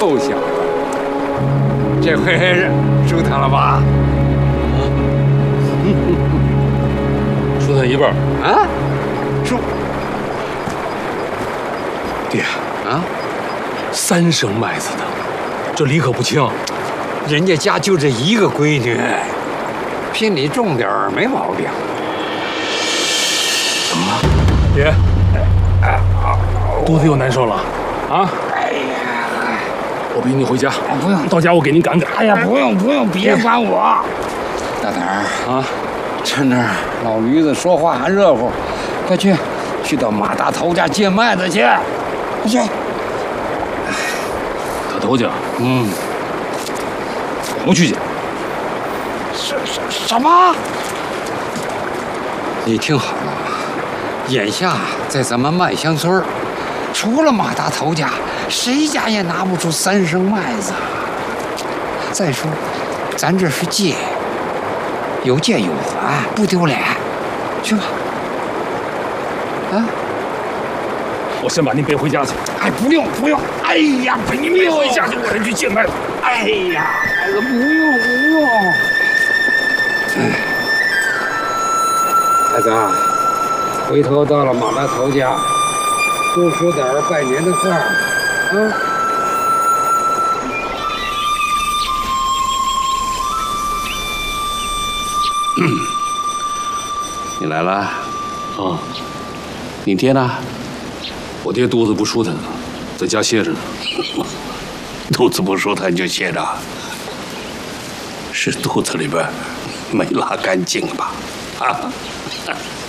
臭小子，这回舒坦了吧？ 舒坦一半啊？舒爹啊 ，3升麦子呢，这理可不轻。 人家家就这一个闺女，聘礼重点儿没毛病。 怎么了，爹？肚子又难受了啊？ 哎呀， 我背你回家。 不用， 到家我给您赶赶。 哎呀，不用，别管我。大胆儿啊， 趁着老驴子说话还热乎，快去到马大头家借麦子去，快去。 大头家，我去借。 什么？你听好了，眼下在咱们麦香村，除了马大头家，谁家也拿不出3升麦子。再说，咱这是借，有借有还，不丢脸。去吧。啊！ 我先把您背回家去。 哎，不用。哎呀， 你背回家去，我再去借麦子。 哎呀，孩子，不用。孩子啊，回头到了马大头家，多说点拜年的话啊。 你来了啊， 你爹呢？ 我爹肚子不舒坦，在家歇着呢。 肚子不舒坦就歇着，是肚子里边没拉干净吧？啊！